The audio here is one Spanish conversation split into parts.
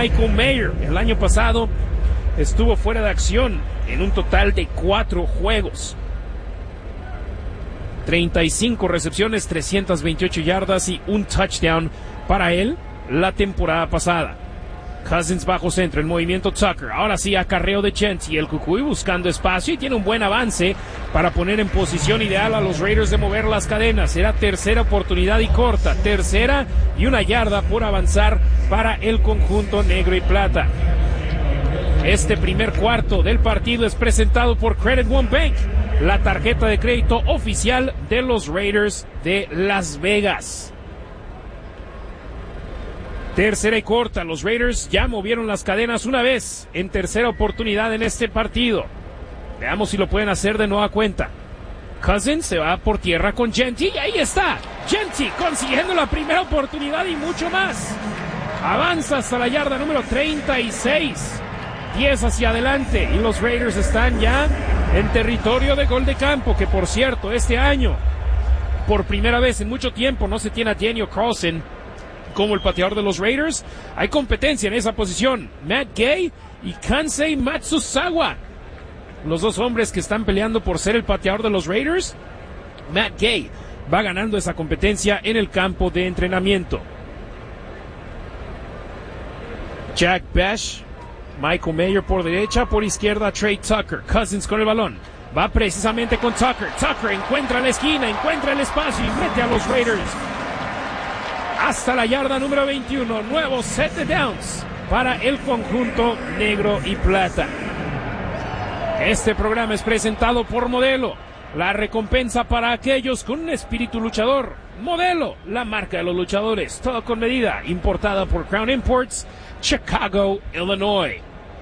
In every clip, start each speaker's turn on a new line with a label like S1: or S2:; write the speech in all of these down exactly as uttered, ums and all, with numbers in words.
S1: Michael Mayer. El año pasado estuvo fuera de acción en un total de cuatro juegos. treinta y cinco recepciones, trescientas veintiocho yardas y un touchdown para él la temporada pasada. Cousins bajo centro, en movimiento Tucker. Ahora sí, acarreo de Genty. El Cucuy buscando espacio y tiene un buen avance para poner en posición ideal a los Raiders de mover las cadenas. Será tercera oportunidad y corta. Tercera y una yarda por avanzar para el conjunto negro y plata. Este primer cuarto del partido es presentado por Credit One Bank, la tarjeta de crédito oficial de los Raiders de Las Vegas. Tercera y corta, los Raiders ya movieron las cadenas una vez en tercera oportunidad en este partido. Veamos si lo pueden hacer de nueva cuenta. Cousins se va por tierra con Genty y ahí está. Genty consiguiendo la primera oportunidad y mucho más. Avanza hasta la yarda número treinta y seis. diez hacia adelante y los Raiders están ya en territorio de gol de campo, que por cierto, este año, por primera vez en mucho tiempo, no se tiene a Daniel Carlson como el pateador de los Raiders. Hay competencia en esa posición. Matt Gay y Kansei Matsuzawa, los dos hombres que están peleando por ser el pateador de los Raiders. Matt Gay va ganando esa competencia en el campo de entrenamiento. Jack Bash, Michael Mayer por derecha, por izquierda Trey Tucker. Cousins con el balón, va precisamente con Tucker. Tucker encuentra la esquina, encuentra el espacio y mete a los Raiders hasta la yarda número veintiuno. Nuevo set de downs para el conjunto negro y plata. Este programa es presentado por Modelo, la recompensa para aquellos con un espíritu luchador. Modelo, la marca de los luchadores, todo con medida, importada por Crown Imports, Chicago, Illinois.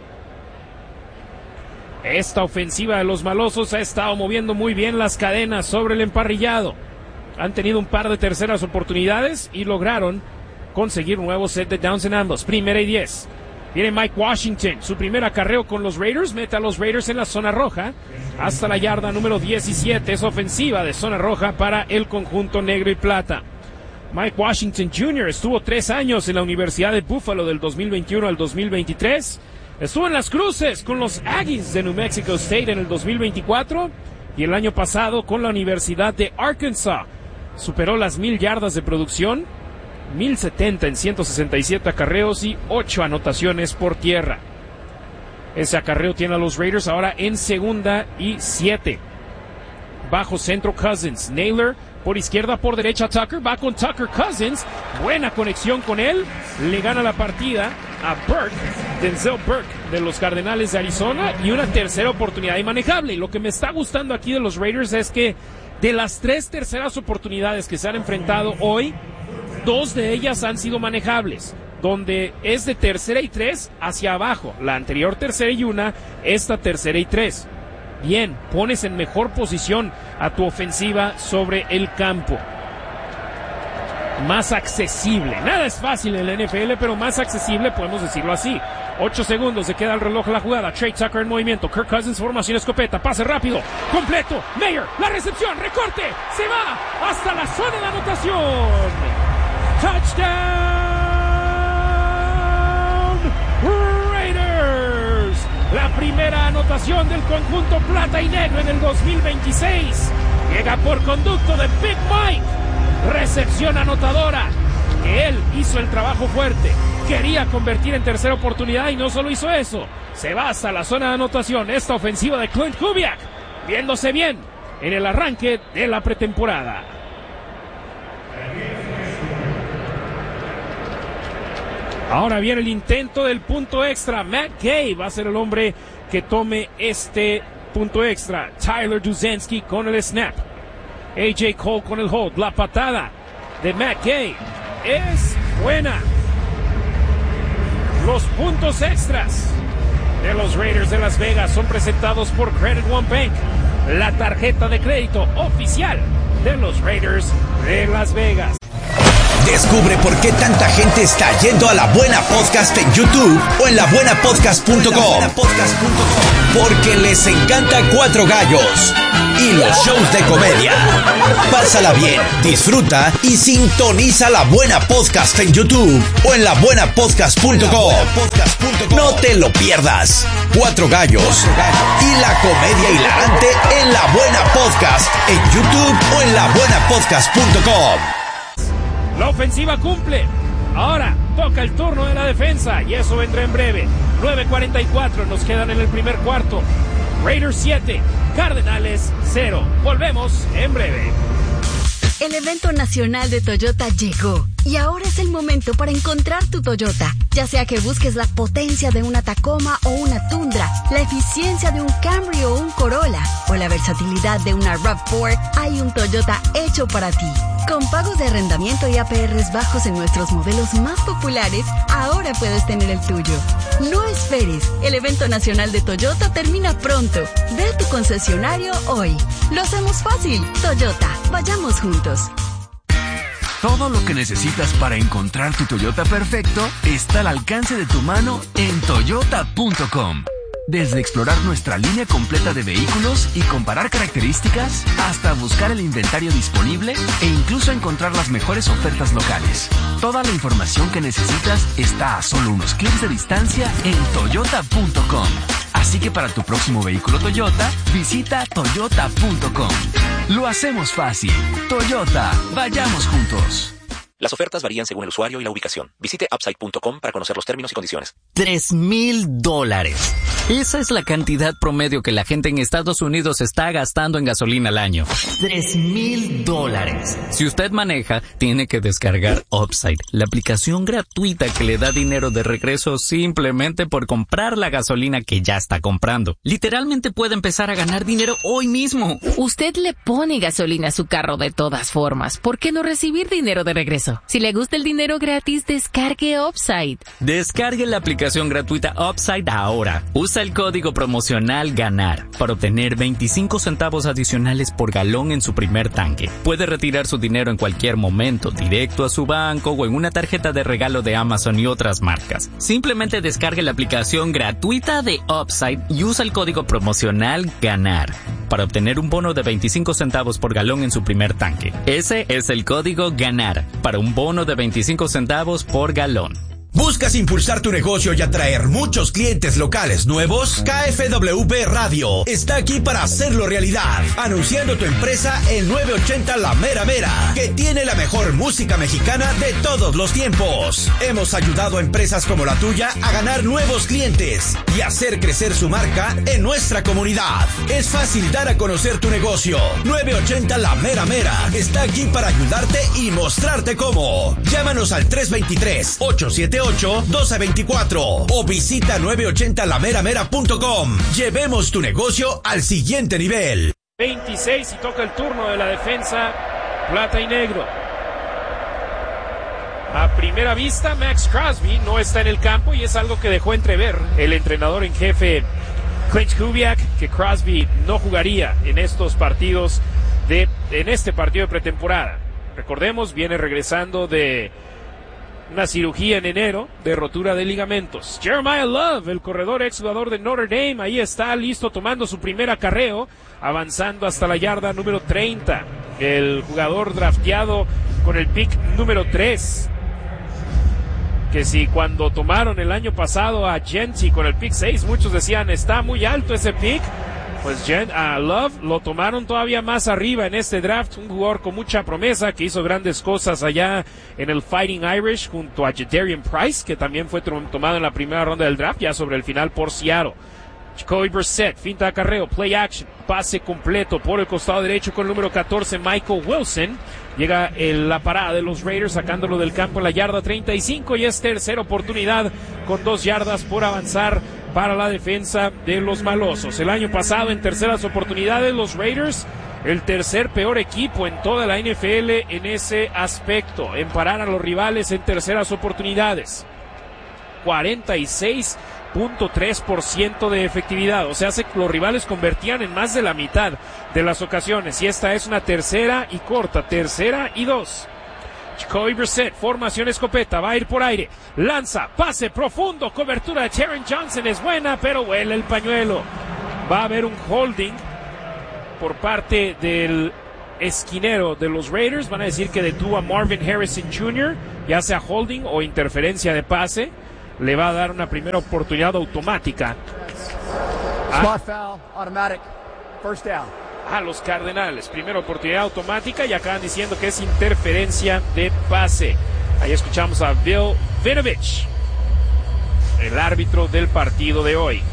S1: Esta ofensiva de los malosos ha estado moviendo muy bien las cadenas sobre el emparrillado. Han tenido un par de terceras oportunidades y lograron conseguir un nuevo set de downs en ambos. Primera y diez. Viene Mike Washington, su primer acarreo con los Raiders, mete a los Raiders en la zona roja hasta la yarda número diecisiete. Es ofensiva de zona roja para el conjunto negro y plata. Mike Washington junior estuvo tres años en la Universidad de Buffalo del dos mil veintiuno al dos mil veintitrés. Estuvo en las cruces con los Aggies de New Mexico State en el dos mil veinticuatro y el año pasado con la Universidad de Arkansas. Superó las mil yardas de producción, mil setenta en ciento sesenta y siete acarreos y ocho anotaciones por tierra. Ese acarreo tiene a los Raiders ahora en segunda y siete. Bajo centro Cousins, Naylor por izquierda, por derecha Tucker, va con Tucker Cousins, buena conexión con él, le gana la partida a Burke, Denzel Burke de los Cardenales de Arizona, y una tercera oportunidad inmanejable. Y lo que me está gustando aquí de los Raiders es que de las tres terceras oportunidades que se han enfrentado hoy, dos de ellas han sido manejables, donde es de tercera y tres hacia abajo. La anterior tercera y una, esta tercera y tres. Bien, pones en mejor posición a tu ofensiva sobre el campo. Más accesible. Nada es fácil en la N F L, pero más accesible, podemos decirlo así. Ocho segundos, se queda el reloj de la jugada. Trey Tucker en movimiento. Kirk Cousins, formación escopeta. Pase rápido. Completo. Mayer, la recepción. Recorte. Se va hasta la zona de anotación. Touchdown Raiders. La primera anotación del conjunto plata y negro en el dos mil veintiséis. Llega por conducto de Big Mike. Recepción anotadora. Que él hizo el trabajo fuerte. Quería convertir en tercera oportunidad y no solo hizo eso. Se va hasta la zona de anotación. Esta ofensiva de Clint Kubiak, viéndose bien en el arranque de la pretemporada. Ahora viene el intento del punto extra. Matt Gay va a ser el hombre que tome este punto extra. Tyler Duzenski con el snap. A J Cole con el hold. La patada de Matt Gay es buena. Los puntos extras de los Raiders de Las Vegas son presentados por Credit One Bank, la tarjeta de crédito oficial de los Raiders de Las Vegas.
S2: Descubre por qué tanta gente está yendo a La Buena Podcast en YouTube o en la buena podcast punto com. Porque les encanta Cuatro Gallos y los shows de comedia. Pásala bien, disfruta y sintoniza La Buena Podcast en YouTube o en la buena podcast punto com. No te lo pierdas. Cuatro Gallos y la comedia hilarante en La Buena Podcast en YouTube o en la buena podcast punto com.
S1: La ofensiva cumple. Ahora toca el turno de la defensa y eso vendrá en breve. nueve cuarenta y cuatro nos quedan en el primer cuarto. Raiders siete, Cardenales cero. Volvemos en breve.
S3: El evento nacional de Toyota llegó y ahora es el momento para encontrar tu Toyota. Ya sea que busques la potencia de una Tacoma o una Tundra, la eficiencia de un Camry o un Corolla, o la versatilidad de una RAV cuatro, hay un Toyota hecho para ti. Con pagos de arrendamiento y A P Rs bajos en nuestros modelos más populares, ahora puedes tener el tuyo. No esperes, el evento nacional de Toyota termina pronto. Ve a tu concesionario hoy. Lo hacemos fácil. Toyota, vayamos juntos.
S4: Todo lo que necesitas para encontrar tu Toyota perfecto está al alcance de tu mano en toyota punto com. Desde explorar nuestra línea completa de vehículos y comparar características, hasta buscar el inventario disponible e incluso encontrar las mejores ofertas locales. Toda la información que necesitas está a solo unos clics de distancia en toyota punto com. Así que para tu próximo vehículo Toyota, visita toyota punto com. Lo hacemos fácil. Toyota, vayamos juntos.
S5: Las ofertas varían según el usuario y la ubicación. Visite upside punto com para conocer los términos y condiciones.
S6: Tres mil dólares. Esa es la cantidad promedio que la gente en Estados Unidos está gastando en gasolina al año. Tres mil dólares. Si usted maneja, tiene que descargar Upside, la aplicación gratuita que le da dinero de regreso simplemente por comprar la gasolina que ya está comprando. Literalmente puede empezar a ganar dinero hoy mismo.
S7: Usted le pone gasolina a su carro de todas formas. ¿Por qué no recibir dinero de regreso? Si le gusta el dinero gratis, descargue Upside.
S6: Descargue la aplicación gratuita Upside ahora. Usa el código promocional GANAR para obtener veinticinco centavos adicionales por galón en su primer tanque. Puede retirar su dinero en cualquier momento, directo a su banco o en una tarjeta de regalo de Amazon y otras marcas. Simplemente descargue la aplicación gratuita de Upside y usa el código promocional GANAR para obtener un bono de veinticinco centavos por galón en su primer tanque. Ese es el código GANAR para un bono de veinticinco centavos por galón.
S2: ¿Buscas impulsar tu negocio y atraer muchos clientes locales nuevos? K F W B Radio está aquí para hacerlo realidad. Anunciando tu empresa en nueve ochenta La Mera Mera, que tiene la mejor música mexicana de todos los tiempos. Hemos ayudado a empresas como la tuya a ganar nuevos clientes y hacer crecer su marca en nuestra comunidad. Es fácil dar a conocer tu negocio. nueve ochenta La Mera Mera está aquí para ayudarte y mostrarte cómo. Llámanos al tres dos tres, ocho siete ocho, doce veinticuatro o visita nueve ochenta la mera mera punto com. Llevemos tu negocio al siguiente nivel.
S1: veintiséis y toca el turno de la defensa plata y negro. A primera vista, Max Crosby no está en el campo y es algo que dejó entrever el entrenador en jefe Clint Kubiak, que Crosby no jugaría en estos partidos de en este partido de pretemporada. Recordemos, viene regresando de una cirugía en enero de rotura de ligamentos. Jeremiah Love, el corredor exjugador de Notre Dame, ahí está listo tomando su primer acarreo, avanzando hasta la yarda número treinta. El jugador drafteado con el pick número tres. Que si cuando tomaron el año pasado a Genty con el pick seis, muchos decían está muy alto ese pick. Pues Jen, a Love lo tomaron todavía más arriba en este draft, un jugador con mucha promesa que hizo grandes cosas allá en el Fighting Irish junto a Jadarian Price, que también fue tomado en la primera ronda del draft, ya sobre el final por Seattle. Jacoby Brissett, finta de acarreo, play action, pase completo por el costado derecho con el número catorce, Michael Wilson. Llega el, la parada de los Raiders sacándolo del campo en la yarda treinta y cinco y es tercera oportunidad con dos yardas por avanzar para la defensa de los malosos. El año pasado en terceras oportunidades los Raiders, el tercer peor equipo en toda la N F L en ese aspecto, en parar a los rivales en terceras oportunidades. cuarenta y seis punto tres por ciento de efectividad, o sea, hace que los rivales convertían en más de la mitad de las ocasiones, y esta es una tercera y corta, tercera y dos. Jacoby Brissett, formación escopeta, va a ir por aire, lanza, pase profundo, cobertura de Taron Johnson es buena, pero huele el pañuelo. Va a haber un holding por parte del esquinero de los Raiders. Van a decir que detuvo a Marvin Harrison junior, ya sea holding o interferencia de pase. Le va a dar una primera oportunidad automática a,
S8: foul, automatic, first down.
S1: a los Cardenales. Primera oportunidad automática y acaban diciendo que es interferencia de pase. Ahí escuchamos a Bill Vinovich, el árbitro del partido de hoy.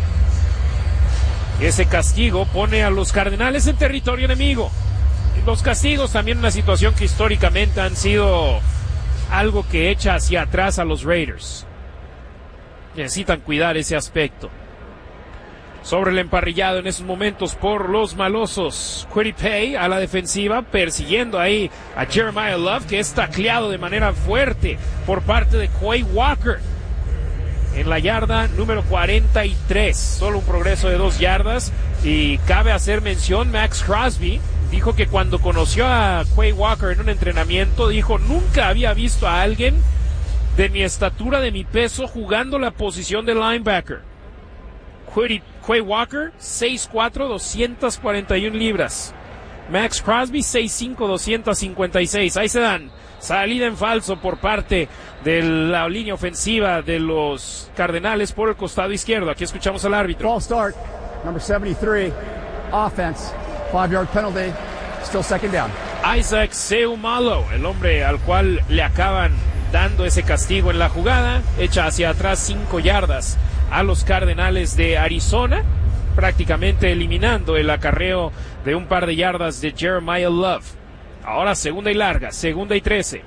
S1: Ese castigo pone a los Cardenales en territorio enemigo. Los castigos también una situación que históricamente han sido algo que echa hacia atrás a los Raiders. Necesitan cuidar ese aspecto. Sobre el emparrillado en esos momentos por los malosos, Kwity Paye a la defensiva, persiguiendo ahí a Jeremiah Love, que es tacleado de manera fuerte por parte de Quay Walker en la yarda número cuarenta y tres. Solo un progreso de dos yardas. Y cabe hacer mención, Max Crosby dijo que cuando conoció a Quay Walker en un entrenamiento, dijo: nunca había visto a alguien de mi estatura, de mi peso, jugando la posición de linebacker. Quay, Quay Walker, seis cuatro, doscientas cuarenta y una libras. Max Crosby, seis cinco, doscientas cincuenta y seis. Ahí se dan. Salida en falso por parte de la línea ofensiva de los Cardenales por el costado izquierdo. Aquí escuchamos al árbitro.
S8: Ball start, number seventy-three, offense, five yard penalty, still second down.
S1: Isaac Seumalo, el hombre al cual le acaban dando ese castigo en la jugada, echa hacia atrás cinco yardas a los Cardenales de Arizona, prácticamente eliminando el acarreo de un par de yardas de Jeremiah Love. Ahora segunda y larga, segunda y trece.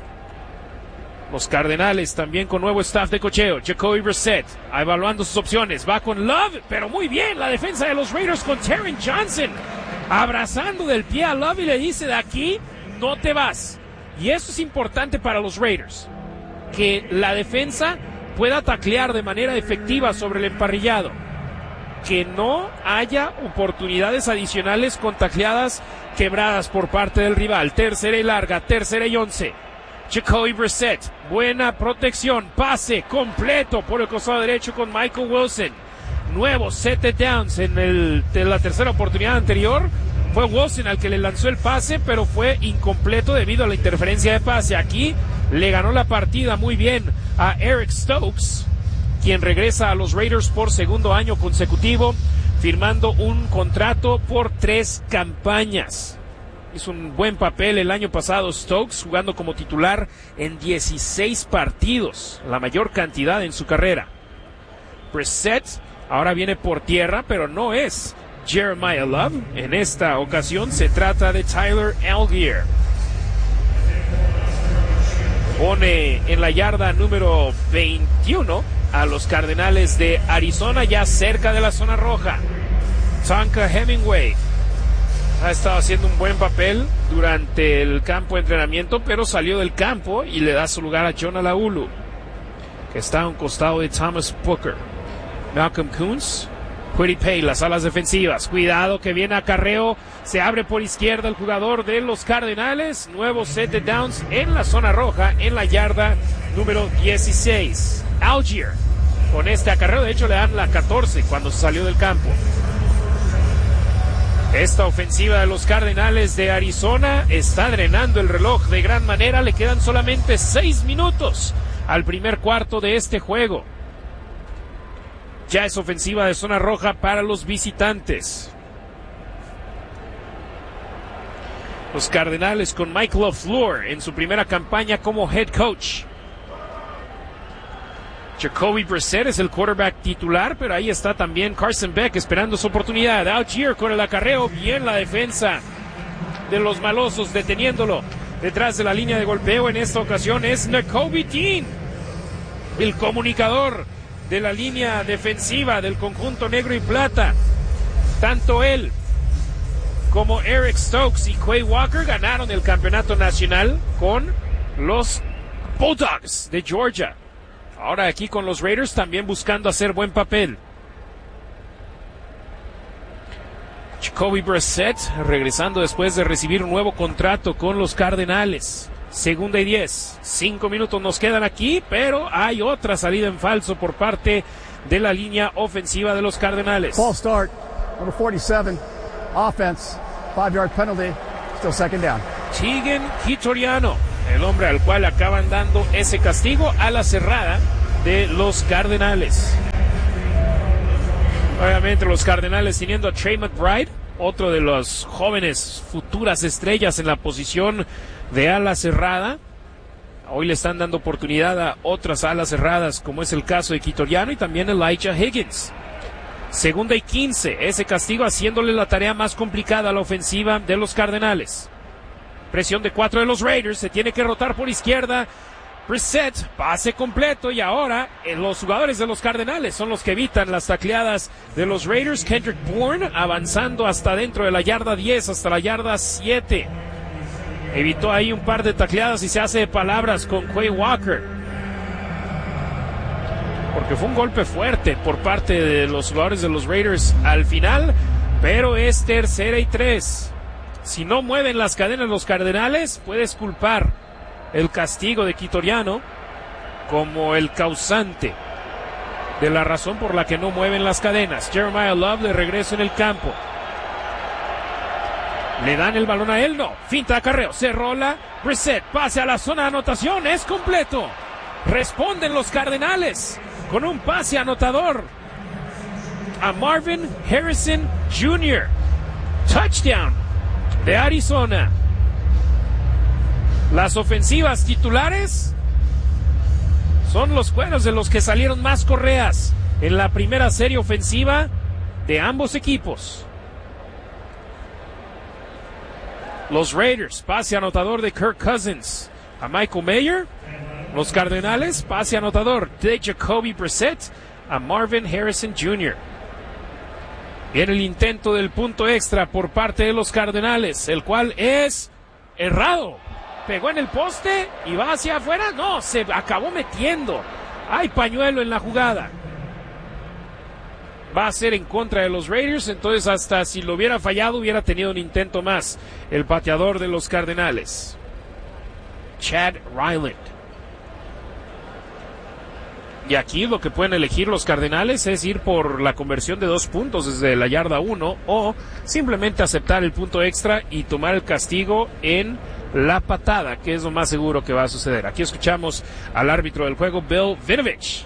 S1: Los Cardenales también con nuevo staff de cocheo. Jacoby Brissett evaluando sus opciones. Va con Love, pero muy bien la defensa de los Raiders con Taron Johnson. Abrazando del pie a Love y le dice: de aquí no te vas. Y eso es importante para los Raiders. Que la defensa pueda taclear de manera efectiva sobre el emparrillado. Que no haya oportunidades adicionales con tacleadas quebradas por parte del rival. Tercera y larga, tercera y once. Jacoby Brissett, buena protección, pase completo por el costado derecho con Michael Wilson. Nuevo set de downs en el, de la tercera oportunidad anterior. Fue Wilson al que le lanzó el pase, pero fue incompleto debido a la interferencia de pase. Aquí le ganó la partida muy bien a Eric Stokes, quien regresa a los Raiders por segundo año consecutivo, firmando un contrato por tres campañas. Hizo un buen papel el año pasado Stokes, jugando como titular en dieciséis partidos, la mayor cantidad en su carrera. Brissett ahora viene por tierra, pero no es Jeremiah Love. En esta ocasión se trata de Tyler Allgeier. Pone en la yarda número veintiuno a los Cardenales de Arizona, ya cerca de la zona roja. Tonka Hemingway ha estado haciendo un buen papel durante el campo de entrenamiento, pero salió del campo y le da su lugar a Jonah Laulu, que está a un costado de Thomas Booker. Malcolm Koonce, Kwity Paye, las alas defensivas. Cuidado que viene acarreo. Se abre por izquierda el jugador de los Cardenales. Nuevo set de downs en la zona roja, en la yarda número dieciséis. Allgeier, con este acarreo, de hecho le dan la catorce cuando salió del campo. Esta ofensiva de los Cardenales de Arizona está drenando el reloj de gran manera. Le quedan solamente seis minutos al primer cuarto de este juego. Ya es ofensiva de zona roja para los visitantes. Los Cardenales con Mike LaFleur en su primera campaña como head coach. Jacoby Brissett es el quarterback titular, pero ahí está también Carson Beck esperando su oportunidad. Allgeier con el acarreo, bien la defensa de los malosos deteniéndolo detrás de la línea de golpeo. En esta ocasión es Nakobe Dean, el comunicador de la línea defensiva del conjunto negro y plata. Tanto él como Eric Stokes y Quay Walker ganaron el campeonato nacional con los Bulldogs de Georgia. Ahora aquí con los Raiders también buscando hacer buen papel. Jacoby Brissett regresando después de recibir un nuevo contrato con los Cardenales. Segunda y diez. Cinco minutos nos quedan aquí, pero hay otra salida en falso por parte de la línea ofensiva de los Cardenales.
S8: False start, number forty-seven, offense, five-yard penalty, still second down.
S1: Tegan Quitoriano, el hombre al cual acaban dando ese castigo a la cerrada de los Cardenales. Obviamente los Cardenales teniendo a Trey McBride, otro de los jóvenes futuras estrellas en la posición de ala cerrada. Hoy le están dando oportunidad a otras alas cerradas, como es el caso de Quitoriano y también Elijah Higgins. Segunda y quince, ese castigo haciéndole la tarea más complicada a la ofensiva de los Cardenales. Presión de cuatro de los Raiders, se tiene que rotar por izquierda. Brissett, pase completo y ahora eh, los jugadores de los Cardenales son los que evitan las tacleadas de los Raiders. Kendrick Bourne avanzando hasta dentro de la yarda diez, hasta la yarda siete. Evitó ahí un par de tacleadas y se hace de palabras con Quay Walker. Porque fue un golpe fuerte por parte de los jugadores de los Raiders al final, pero es tercera y tres. Si no mueven las cadenas los Cardenales, puedes culpar el castigo de Quitoriano como el causante de la razón por la que no mueven las cadenas. Jeremiah Love de regreso en el campo. Le dan el balón a él, no. Finta de acarreo, se rola. Brissett, pase a la zona de anotación, es completo. Responden los Cardenales con un pase anotador a Marvin Harrison junior Touchdown de Arizona. Las ofensivas titulares son los cueros de los que salieron más correas en la primera serie ofensiva de ambos equipos. Los Raiders, pase anotador de Kirk Cousins a Michael Mayer. Los Cardenales, pase anotador de Jacoby Brissett a Marvin Harrison junior Viene el intento del punto extra por parte de los Cardenales, el cual es errado. Pegó en el poste y va hacia afuera. No, se acabó metiendo. Hay pañuelo en la jugada. Va a ser en contra de los Raiders, entonces hasta si lo hubiera fallado hubiera tenido un intento más el pateador de los Cardenales, Chad Ryland. Y aquí lo que pueden elegir los Cardenales es ir por la conversión de dos puntos desde la yarda uno o simplemente aceptar el punto extra y tomar el castigo en la patada, que es lo más seguro que va a suceder. Aquí escuchamos al árbitro del juego, Bill Vinovich.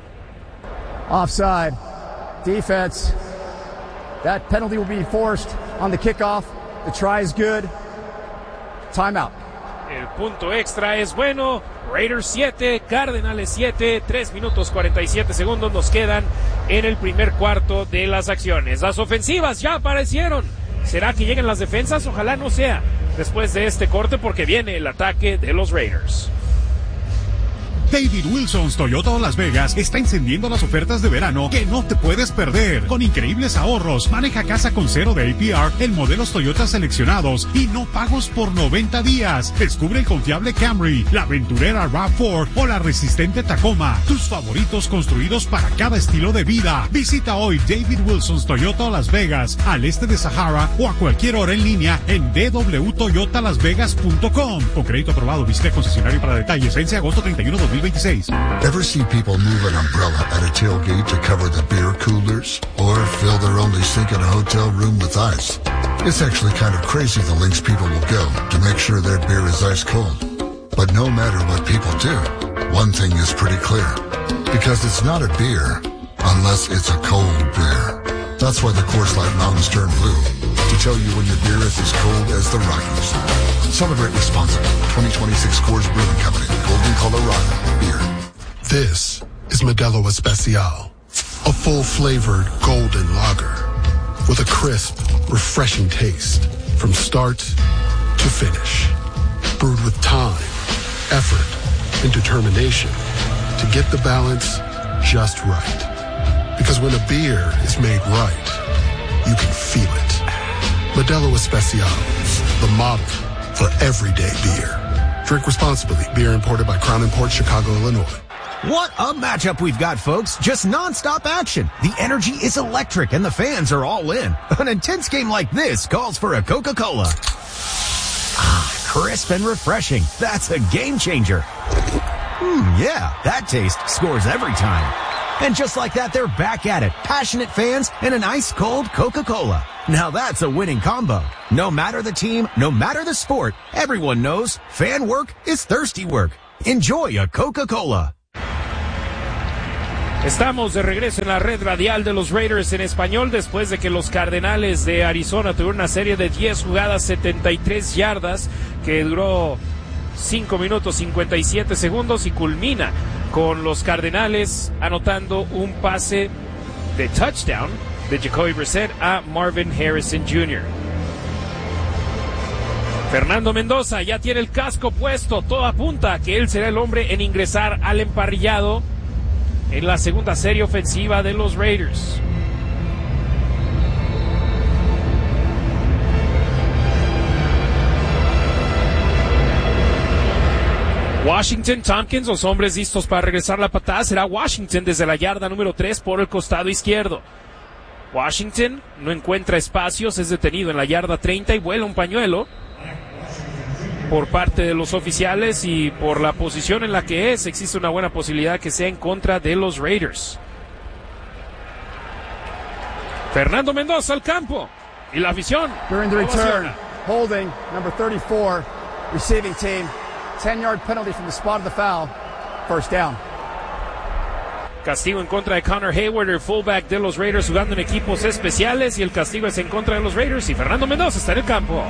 S8: Offside. Defense. That penalty will be forced on the kickoff. The try is good. Timeout.
S1: El punto extra es bueno. Raiders siete, Cardenales siete, tres minutos cuarenta y siete segundos nos quedan en el primer cuarto de las acciones. Las ofensivas ya aparecieron. ¿Será que lleguen las defensas? Ojalá no sea después de este corte, porque viene el ataque de los Raiders.
S9: David Wilson's Toyota Las Vegas está encendiendo las ofertas de verano que no te puedes perder. Con increíbles ahorros, maneja casa con cero de A P R en modelos Toyota seleccionados y no pagos por noventa días. Descubre el confiable Camry, la aventurera RAV cuatro o la resistente Tacoma. Tus favoritos construidos para cada estilo de vida. Visita hoy David Wilson's Toyota Las Vegas, al este de Sahara, o a cualquier hora en línea en d w toyota las vegas punto com. Con crédito aprobado, visite concesionario para detalles. Vence agosto treinta y uno, dos mil veintiséis.
S10: Ever see people move an umbrella at a tailgate to cover the beer coolers? Or fill their only sink in a hotel room with ice? It's actually kind of crazy the lengths people will go to make sure their beer is ice cold. But no matter what people do, one thing is pretty clear. Because it's not a beer unless it's a cold beer. That's why the Coors Light Mountains turn blue, to tell you when your beer is as cold as the Rockies. Celebrate responsibly. twenty twenty-six Coors Brewing Company, Golden, Colorado. Beer.
S11: This is Modelo Especial, a full-flavored golden lager with a crisp, refreshing taste from start to finish. Brewed with time, effort, and determination to get the balance just right. Because when a beer is made right, you can feel it. Modelo Especial, the model for everyday beer. Drink responsibly. Beer imported by Crown Imports, Chicago, Illinois.
S2: What a matchup we've got, folks. Just non-stop action. The energy is electric and the fans are all in. An intense game like this calls for a Coca-Cola. Ah, crisp and refreshing. That's a game changer. Mmm, yeah, that taste scores every time. And just like that, they're back at it. Passionate fans and an ice-cold Coca-Cola. Now that's a winning combo. No matter the team, no matter the sport, everyone knows fan work is thirsty work. Enjoy a Coca-Cola.
S1: Estamos de regreso en la red radial de los Raiders en español después de que los Cardenales de Arizona tuvieron una serie de diez jugadas, setenta y tres yardas que duró cinco minutos cincuenta y siete segundos y culmina con los Cardenales anotando un pase de touchdown de Jacoby Brissett a Marvin Harrison junior Fernando Mendoza ya tiene el casco puesto, todo apunta a que él será el hombre en ingresar al emparrillado en la segunda serie ofensiva de los Raiders. Washington, Tompkins, los hombres listos para regresar la patada. Será Washington desde la yarda número tres por el costado izquierdo. Washington no encuentra espacios, es detenido en la yarda treinta y vuela un pañuelo por parte de los oficiales, y por la posición en la que es, existe una buena posibilidad que sea en contra de los Raiders. Fernando Mendoza al campo y la afición.
S8: During the return, holding number thirty-four, receiving team, ten-yard penalty from the spot of the foul, first down.
S1: Castigo en contra de Connor Hayward, el fullback de los Raiders, jugando en equipos especiales, y el castigo es en contra de los Raiders, y Fernando Mendoza está en el campo.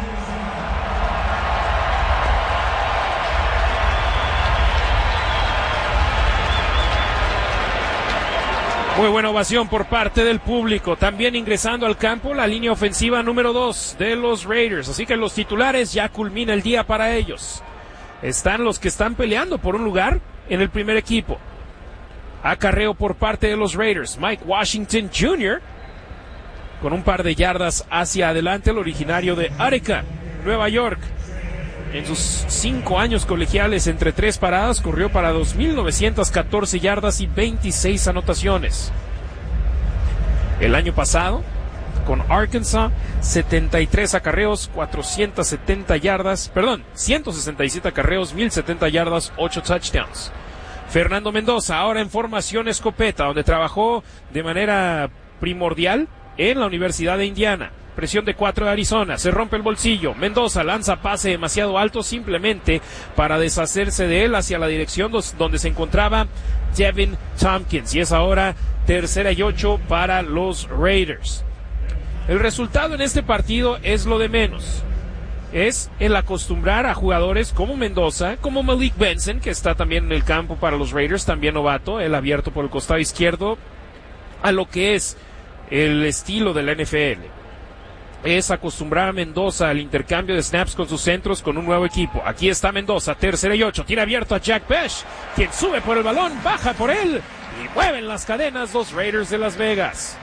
S1: Muy buena ovación por parte del público. También ingresando al campo la línea ofensiva número dos de los Raiders. Así que los titulares, ya culmina el día para ellos. Están los que están peleando por un lugar en el primer equipo. Acarreo por parte de los Raiders. Mike Washington junior con un par de yardas hacia adelante, el originario de Utica, Nueva York. En sus cinco años colegiales, entre tres paradas, corrió para dos mil novecientas catorce yardas y veintiséis anotaciones. El año pasado, con Arkansas, setenta y tres acarreos, cuatrocientas setenta yardas, perdón, ciento sesenta y siete acarreos, mil setenta yardas, ocho touchdowns. Fernando Mendoza, ahora en formación escopeta, donde trabajó de manera primordial en la Universidad de Indiana. Presión de cuatro de Arizona, se rompe el bolsillo. Mendoza lanza pase demasiado alto simplemente para deshacerse de él hacia la dirección dos, donde se encontraba Devin Tompkins. Y es ahora tercera y ocho para los Raiders. El resultado en este partido es lo de menos. Es el acostumbrar a jugadores como Mendoza, como Malik Benson, que está también en el campo para los Raiders, también novato, él abierto por el costado izquierdo, a lo que es el estilo de la N F L. Es acostumbrar a Mendoza al intercambio de snaps con sus centros con un nuevo equipo. Aquí está Mendoza, tercera y ocho, tiene abierto a Jack Bech, quien sube por el balón, baja por él y mueven las cadenas los Raiders de Las Vegas.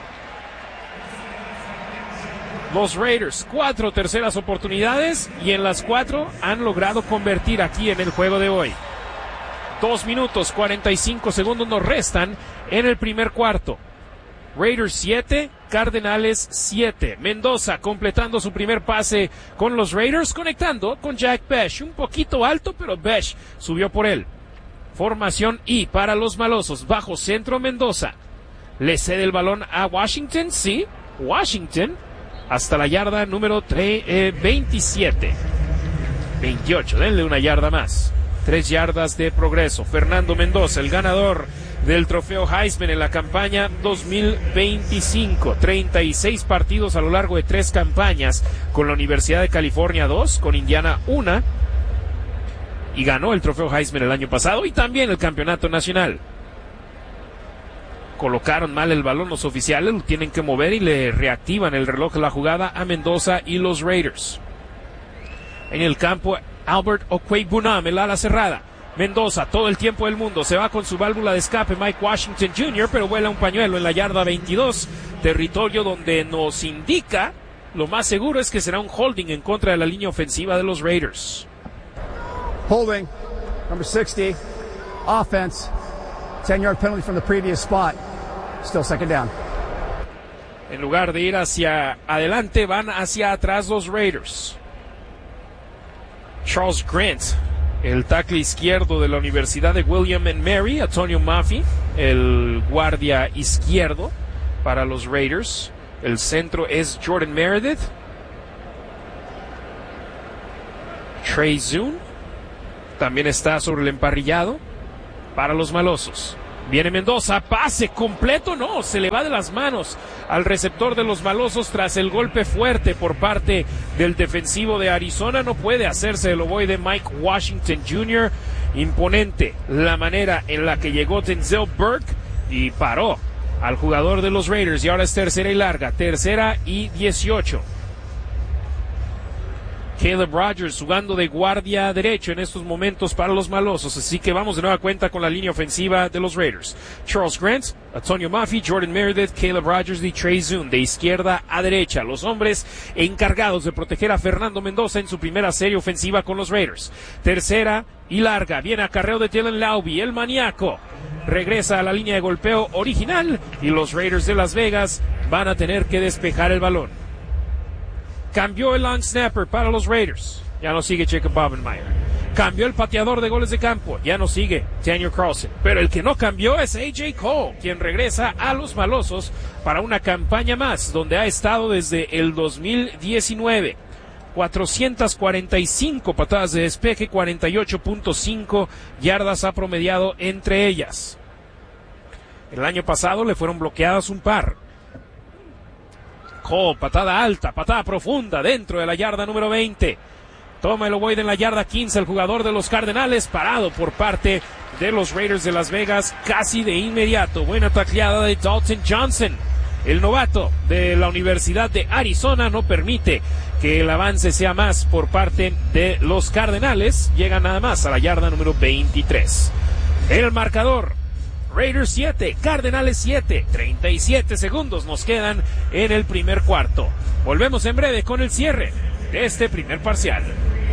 S1: Los Raiders, cuatro terceras oportunidades y en las cuatro han logrado convertir aquí en el juego de hoy. Dos minutos, cuarenta y cinco segundos nos restan en el primer cuarto. Raiders siete, Cardenales siete. Mendoza completando su primer pase con los Raiders, conectando con Jack Bech. Un poquito alto, pero Bech subió por él. Formación I para los malosos. Bajo centro Mendoza. Le cede el balón a Washington, sí. Washington hasta la yarda número tre- eh, veintisiete. veintiocho, denle una yarda más. Tres yardas de progreso. Fernando Mendoza, el ganador del trofeo Heisman en la campaña dos mil veinticinco. treinta y seis partidos a lo largo de tres campañas con la Universidad de California dos, con Indiana uno, y ganó el trofeo Heisman el año pasado y también el campeonato nacional. Colocaron mal el balón los oficiales, lo tienen que mover y le reactivan el reloj de la jugada a Mendoza y los Raiders. En el campo, Albert Okwei-Bunam, el ala cerrada. Mendoza, todo el tiempo del mundo, se va con su válvula de escape Mike Washington junior, pero vuela un pañuelo en la yarda veintidós, territorio donde nos indica, lo más seguro es que será un holding en contra de la línea ofensiva de los Raiders.
S8: Holding, number sixty, offense, ten-yard penalty from the previous spot, still second down.
S1: En lugar de ir hacia adelante, van hacia atrás los Raiders. Charles Grant, el tackle izquierdo de la Universidad de William and Mary. Antonio Maffey, el guardia izquierdo para los Raiders. El centro es Jordan Meredith. Trey Zune también está sobre el emparrillado para los malosos. Viene Mendoza, pase completo, no, se le va de las manos al receptor de los malosos tras el golpe fuerte por parte del defensivo de Arizona. No puede hacerse el ovoide Mike Washington junior Imponente la manera en la que llegó Denzel Burke y paró al jugador de los Raiders. Y ahora es tercera y larga, tercera y dieciocho. Caleb Rogers jugando de guardia derecho en estos momentos para los malosos, así que vamos de nueva cuenta con la línea ofensiva de los Raiders. Charles Grant, Antonio Maffey, Jordan Meredith, Caleb Rogers y Trey Zune de izquierda a derecha, los hombres encargados de proteger a Fernando Mendoza en su primera serie ofensiva con los Raiders. Tercera y larga, viene acarreo de Dylan Laube, el maníaco regresa a la línea de golpeo original y los Raiders de Las Vegas van a tener que despejar el balón. Cambió el long snapper para los Raiders. Ya no sigue Jacob Bobenmeyer. Cambió el pateador de goles de campo. Ya no sigue Daniel Carlson. Pero el que no cambió es A J Cole, quien regresa a los malosos para una campaña más, donde ha estado desde el dos mil diecinueve. cuatrocientas cuarenta y cinco patadas de despeje, cuarenta y ocho punto cinco yardas ha promediado entre ellas. El año pasado le fueron bloqueadas un par. Cole, patada alta, patada profunda dentro de la yarda número veinte. Toma el ovoide en la yarda quince el jugador de los Cardenales, parado por parte de los Raiders de Las Vegas casi de inmediato. Buena tacleada de Dalton Johnson. El novato de la Universidad de Arizona no permite que el avance sea más por parte de los Cardenales. Llega nada más a la yarda número veintitrés. El marcador: Raiders siete, Cardenales siete, treinta y siete segundos nos quedan en el primer cuarto. Volvemos en breve con el cierre de este primer parcial.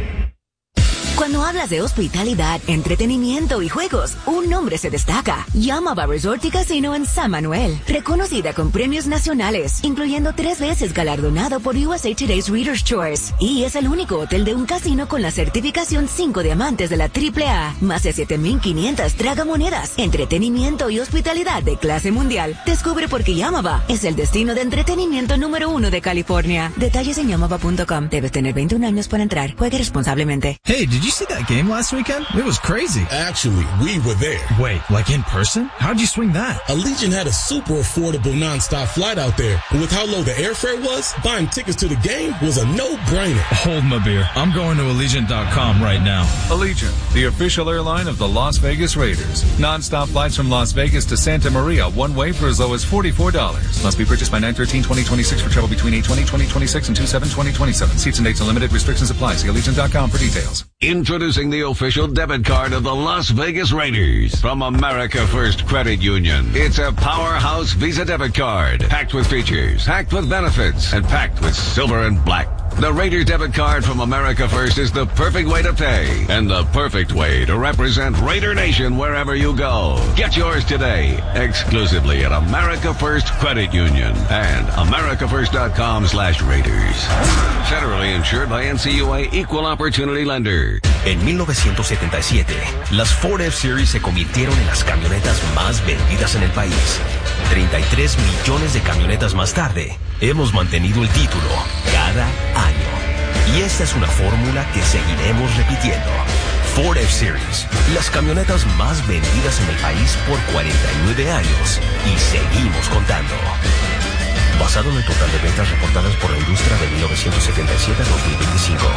S12: Cuando hablas de hospitalidad, entretenimiento y juegos, un nombre se destaca. Yamaba Resort y Casino en San Manuel. Reconocida con premios nacionales, incluyendo tres veces galardonado por U S A Today's Reader's Choice. Y es el único hotel de un casino con la certificación cinco diamantes de la triple A. Más de siete mil quinientas tragamonedas. Entretenimiento y hospitalidad de clase mundial. Descubre por qué Yamaba es el destino de entretenimiento número uno de California. Detalles en yamaba punto com. Debes tener veintiún años para entrar. Juegue responsablemente.
S13: Hey, did you see that game last weekend? It was crazy.
S14: Actually, we were there.
S13: Wait, like in person? How'd you swing that?
S14: Allegiant had a super affordable nonstop flight out there. And with how low the airfare was, buying tickets to the game was a no-brainer.
S13: Hold my beer. I'm going to Allegiant dot com right now.
S15: Allegiant, the official airline of the Las Vegas Raiders. Nonstop flights from Las Vegas to Santa Maria, one way for as low as forty-four dollars. Must be purchased by nine thirteen twenty twenty-six for travel between eight twenty twenty twenty-six and two seven twenty twenty-seven. Seats and dates are limited. Restrictions apply. See Allegiant dot com for details.
S16: Introducing the official debit card of the Las Vegas Raiders from America First Credit Union. It's a powerhouse Visa debit card, packed with features, packed with benefits, and packed with silver and black. The Raiders debit card from America First is the perfect way to pay and the perfect way to represent Raider Nation wherever you go. Get yours today, exclusively at America First Credit Union and america first dot com slash Raiders. Federally insured by N C U A Equal Opportunity Lender.
S2: En mil novecientos setenta y siete, las Ford F-Series se convirtieron en las camionetas más vendidas en el país. treinta y tres millones de camionetas más tarde, hemos mantenido el título cada año. Y esta es una fórmula que seguiremos repitiendo. Ford F-Series, las camionetas más vendidas en el país por cuarenta y nueve años. Y seguimos contando. Basado en el total de ventas reportadas por la industria de mil novecientos setenta y siete a dos mil veinticinco.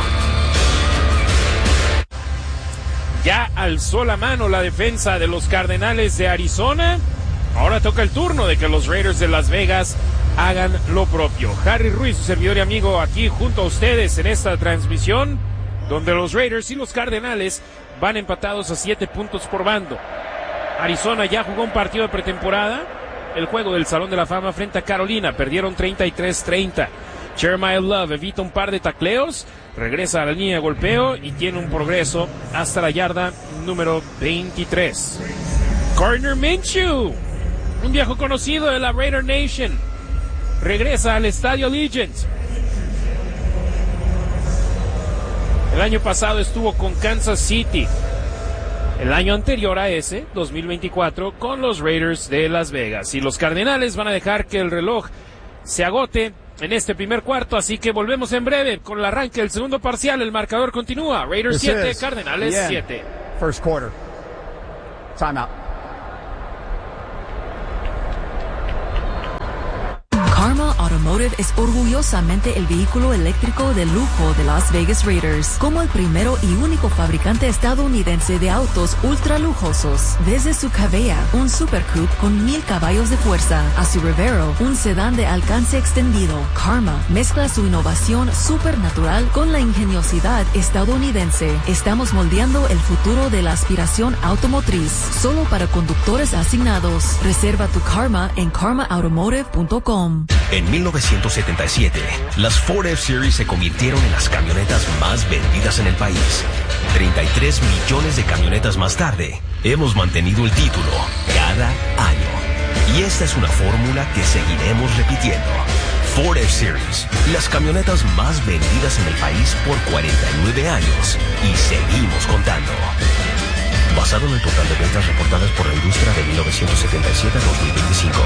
S1: Ya alzó la mano la defensa de los Cardenales de Arizona. Ahora toca el turno de que los Raiders de Las Vegas hagan lo propio. Harry Ruiz, su servidor y amigo, aquí junto a ustedes en esta transmisión, donde los Raiders y los Cardenales van empatados a siete puntos por bando. Arizona ya jugó un partido de pretemporada, el juego del Salón de la Fama frente a Carolina. Perdieron treinta y tres treinta. Jeremiah Love evita un par de tacleos, regresa a la línea de golpeo y tiene un progreso hasta la yarda número veintitrés. Gardner Minshew, un viejo conocido de la Raider Nation, regresa al estadio Allegiant. El año pasado estuvo con Kansas City. El año anterior a ese, dos mil veinticuatro, con los Raiders de Las Vegas. Y los Cardenales van a dejar que el reloj se agote en este primer cuarto, así que volvemos en breve con el arranque del segundo parcial. El marcador continúa. Raiders siete, Cardenales siete.
S8: First quarter. Timeout.
S17: Karma Automotive es orgullosamente el vehículo eléctrico de lujo de Las Vegas Raiders, como el primero y único fabricante estadounidense de autos ultra lujosos. Desde su Cavea, un Super Coupe con mil caballos de fuerza, a su Revero, un sedán de alcance extendido, Karma mezcla su innovación supernatural con la ingeniosidad estadounidense. Estamos moldeando el futuro de la aspiración automotriz, solo para conductores asignados. Reserva tu Karma en karma automotive punto com.
S18: En mil novecientos setenta y siete, las Ford F-Series se convirtieron en las camionetas más vendidas en el país. treinta y tres millones de camionetas más tarde, hemos mantenido el título cada año. Y esta es una fórmula que seguiremos repitiendo. Ford F-Series, las camionetas más vendidas en el país por cuarenta y nueve años. Y seguimos contando. Basado en el total de ventas reportadas por la industria de mil novecientos setenta y siete a dos mil veinticinco.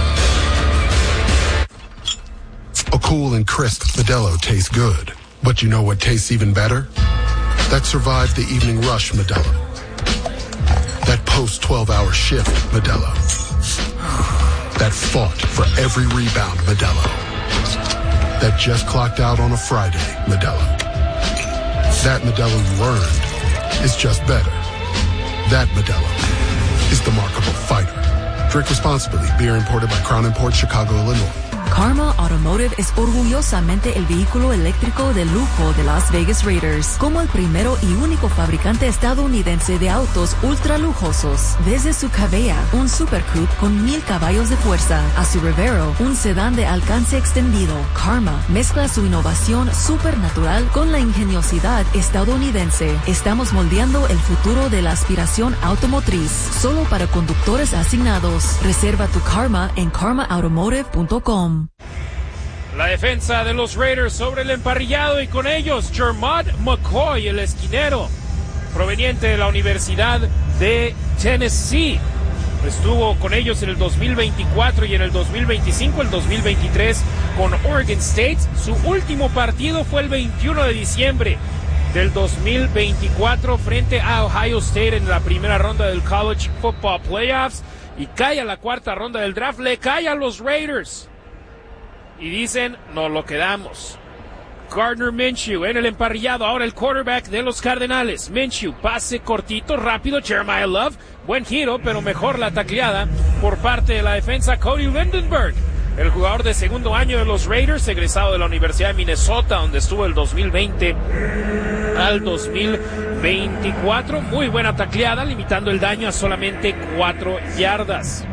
S11: A cool and crisp Modelo tastes good. But you know what tastes even better? That survived the evening rush Modelo. That post twelve hour shift Modelo. That fought for every rebound Modelo. That just clocked out on a Friday Modelo. That Modelo you earned is just better. That Modelo is the markable fighter. Drink responsibly. Beer imported by Crown Imports, Chicago, Illinois.
S17: Karma Automotive es orgullosamente el vehículo eléctrico de lujo de Las Vegas Raiders, como el primero y único fabricante estadounidense de autos ultra lujosos. Desde su Cavea, un Super Coupe con mil caballos de fuerza, a su Revero, un sedán de alcance extendido, Karma mezcla su innovación supernatural con la ingeniosidad estadounidense. Estamos moldeando el futuro de la aspiración automotriz, solo para conductores asignados. Reserva tu Karma en karma automotive punto com.
S1: La defensa de los Raiders sobre el emparrillado y con ellos Jermod McCoy, el esquinero proveniente de la Universidad de Tennessee. Estuvo con ellos en el dos mil veinticuatro y en el dos mil veinticinco, el dos mil veintitrés con Oregon State. Su último partido fue el veintiuno de diciembre del dos mil veinticuatro frente a Ohio State en la primera ronda del College Football Playoffs y cae a la cuarta ronda del draft. Le cae a los Raiders y dicen, no lo quedamos. Gardner Minshew en el emparrillado, ahora el quarterback de los Cardenales. Minshew, pase cortito, rápido, Jeremiah Love, buen giro, pero mejor la tacleada por parte de la defensa. Cody Lindenberg, el jugador de segundo año de los Raiders, egresado de la Universidad de Minnesota, donde estuvo el dos mil veinte al dos mil veinticuatro. Muy buena tacleada, limitando el daño a solamente cuatro yardas.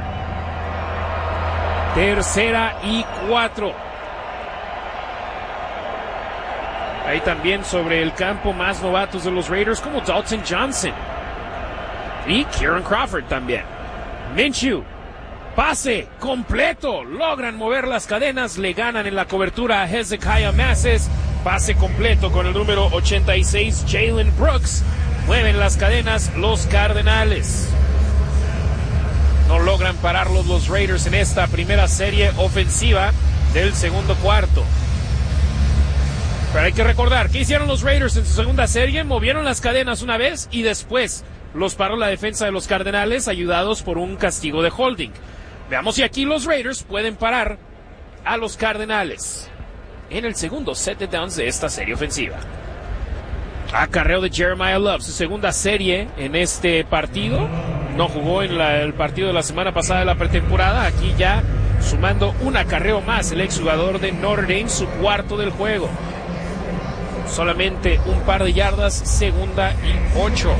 S1: Tercera y cuatro. Ahí también sobre el campo más novatos de los Raiders como Dalton Johnson y Kieran Crawford también. Minshew, pase completo, logran mover las cadenas, le ganan en la cobertura a Hezekiah Masses. Pase completo con el número ochenta y seis, Jalen Brooks. Mueven las cadenas los Cardenales. No logran pararlos los Raiders en esta primera serie ofensiva del segundo cuarto. Pero hay que recordar, ¿qué hicieron los Raiders en su segunda serie? Movieron las cadenas una vez y después los paró la defensa de los Cardenales, ayudados por un castigo de holding. Veamos si aquí los Raiders pueden parar a los Cardenales en el segundo set de downs de esta serie ofensiva. Acarreo de Jeremiah Love, su segunda serie en este partido. No jugó en la, el partido de la semana pasada de la pretemporada. Aquí ya sumando un acarreo más el exjugador de Notre Dame, su cuarto del juego. Solamente un par de yardas, segunda y ocho.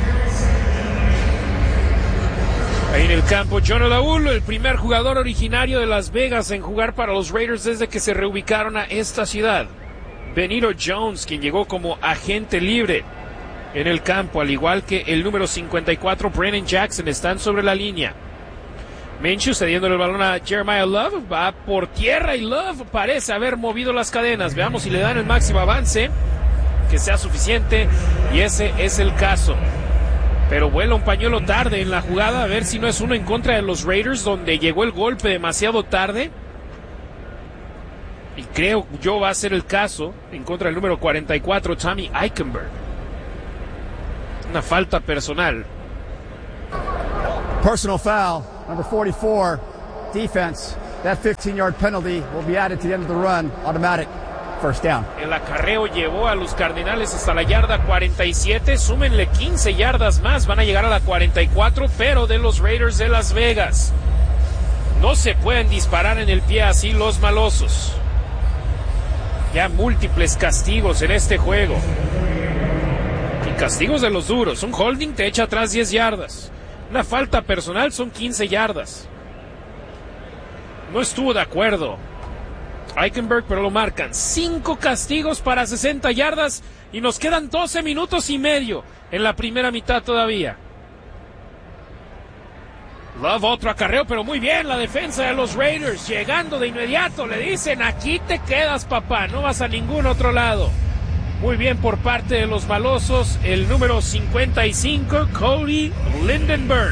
S1: Ahí en el campo, John Olaúlo, el primer jugador originario de Las Vegas en jugar para los Raiders desde que se reubicaron a esta ciudad. Benito Jones, quien llegó como agente libre en el campo, al igual que el número cincuenta y cuatro, Brennan Jackson, están sobre la línea. Minshew cediendo el balón a Jeremiah Love, va por tierra y Love parece haber movido las cadenas. Veamos si le dan el máximo avance. que sea suficiente, y ese es el caso. Pero vuela un pañuelo tarde en la jugada, a ver si no es uno en contra de los Raiders, donde llegó el golpe demasiado tarde. Y creo yo va a ser el caso en contra del número cuarenta y cuatro, Tommy Eichenberg. Una falta personal.
S8: Personal foul, number forty-four, defense. That fifteen-yard penalty will be added to the end of the run, automatic. First down.
S1: El acarreo llevó a los Cardenales hasta la yarda cuarenta y siete. Súmenle quince yardas más. Van a llegar a la cuarenta y cuatro, pero de los Raiders de Las Vegas. No se pueden disparar en el pie así los malosos. Ya múltiples castigos en este juego. Y castigos de los duros. Un holding te echa atrás diez yardas. Una falta personal son quince yardas. No estuvo de acuerdo Eichenberg, pero lo marcan. Cinco castigos para sesenta yardas y nos quedan doce minutos y medio en la primera mitad todavía. Love otro acarreo, pero muy bien la defensa de los Raiders. Llegando de inmediato, le dicen, aquí te quedas, papá, no vas a ningún otro lado. Muy bien por parte de los malosos, el número cincuenta y cinco, Cody Lindenberg.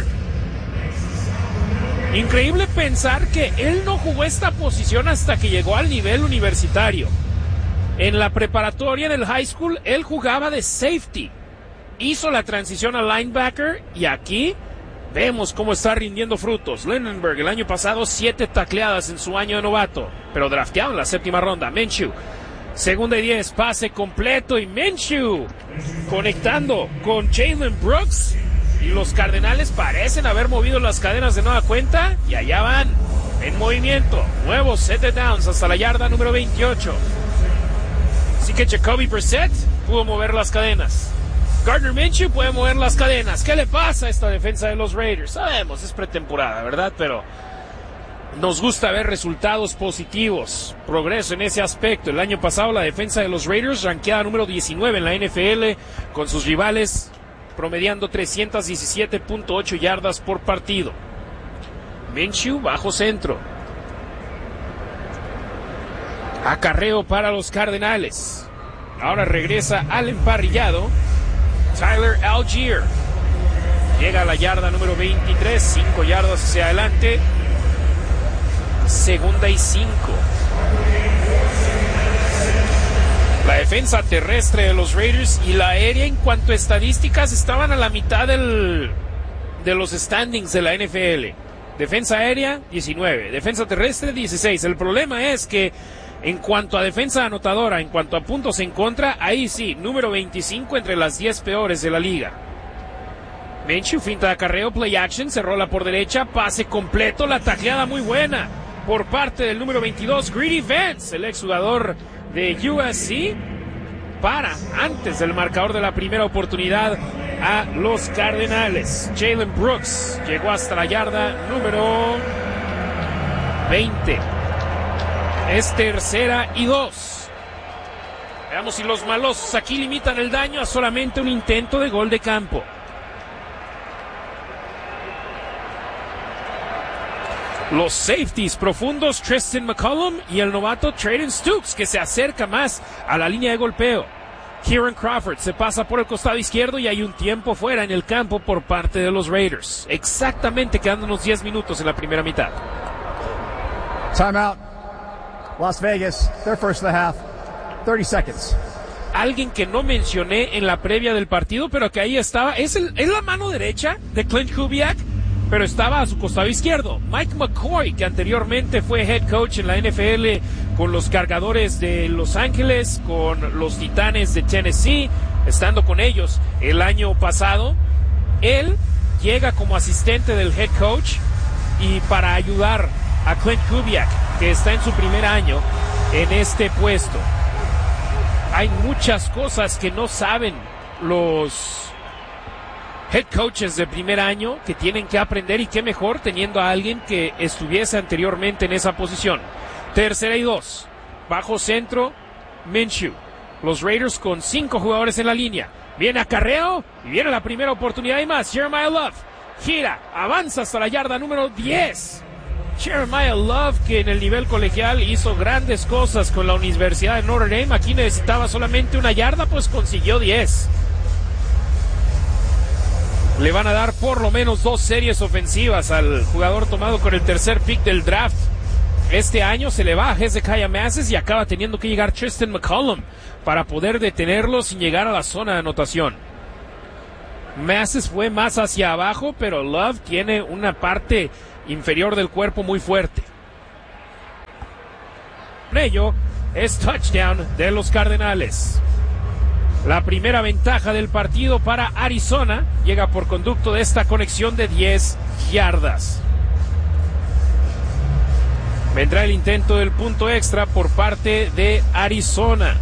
S1: Increíble pensar que él no jugó esta posición hasta que llegó al nivel universitario. En la preparatoria del high school, él jugaba de safety. Hizo la transición a linebacker y aquí vemos cómo está rindiendo frutos. Lindenberg el año pasado, siete tacleadas en su año de novato, pero drafteado en la séptima ronda. Minshew, segunda y diez, pase completo y Minshew conectando con Jalen Brooks. Y los Cardenales parecen haber movido las cadenas de nueva cuenta y allá van en movimiento. Nuevos set de downs hasta la yarda número veintiocho. Así que Jacoby Brissett pudo mover las cadenas. Gardner Minshew puede mover las cadenas. ¿Qué le pasa a esta defensa de los Raiders? Sabemos, es pretemporada, ¿verdad? Pero nos gusta ver resultados positivos, progreso en ese aspecto. El año pasado la defensa de los Raiders ranqueada número diecinueve en la N F L, con sus rivales promediando trescientas diecisiete punto ocho yardas por partido. Minshew bajo centro. Acarreo para los Cardenales. Ahora regresa al emparrillado Tyler Algier. Llega a la yarda número veintitrés, cinco yardas hacia adelante. Segunda y cinco. La defensa terrestre de los Raiders y la aérea en cuanto a estadísticas estaban a la mitad del, de los standings de la N F L. Defensa aérea, diecinueve. Defensa terrestre, dieciséis. El problema es que en cuanto a defensa anotadora, en cuanto a puntos en contra, ahí sí, número veinticinco entre las diez peores de la liga. Minshew, finta de acarreo, play action, se rola por derecha, pase completo, la tacleada muy buena por parte del número veintidós, Greedy Vance, el exjugador de U S C, para antes del marcador de la primera oportunidad a los Cardenales. Jalen Brooks llegó hasta la yarda número veinte. Es tercera y dos. Veamos si los malosos aquí limitan el daño a solamente un intento de gol de campo. Los safeties profundos, Tristan McCollum y el novato Trayden Stukes, que se acerca más a la línea de golpeo. Kieran Crawford se pasa por el costado izquierdo y hay un tiempo fuera en el campo por parte de los Raiders. Exactamente quedándonos diez minutos en la primera mitad.
S8: Timeout. Las Vegas, their first of the half. thirty seconds.
S1: Alguien que no mencioné en la previa del partido, pero que ahí estaba, es, el, es la mano derecha de Clint Kubiak, pero estaba a su costado izquierdo. Mike McCoy, que anteriormente fue head coach en la N F L con los Cargadores de Los Ángeles, con los Titanes de Tennessee, estando con ellos el año pasado. Él llega como asistente del head coach y para ayudar a Clint Kubiak, que está en su primer año en este puesto. Hay muchas cosas que no saben los head coaches de primer año que tienen que aprender, y qué mejor teniendo a alguien que estuviese anteriormente en esa posición. Tercera y dos, bajo centro, Minshew. Los Raiders con cinco jugadores en la línea. Viene acarreo y viene la primera oportunidad y más. Jeremiah Love gira, avanza hasta la yarda número diez. Jeremiah Love, que en el nivel colegial hizo grandes cosas con la Universidad de Notre Dame. Aquí necesitaba solamente una yarda, pues consiguió diez. Le van a dar por lo menos dos series ofensivas al jugador tomado con el tercer pick del draft. Este año se le va a Hezekiah Masses y acaba teniendo que llegar Tristan McCollum para poder detenerlo sin llegar a la zona de anotación. Masses fue más hacia abajo, pero Love tiene una parte inferior del cuerpo muy fuerte. Por ello, es touchdown de los Cardenales. La primera ventaja del partido para Arizona llega por conducto de esta conexión de diez yardas. Vendrá el intento del punto extra por parte de Arizona.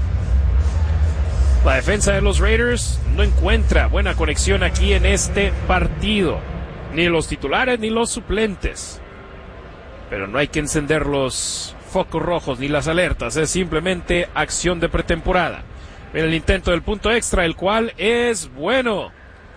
S1: La defensa de los Raiders no encuentra buena conexión aquí en este partido. Ni los titulares ni los suplentes. Pero no hay que encender los focos rojos ni las alertas. Es simplemente acción de pretemporada. En el intento del punto extra, el cual es bueno.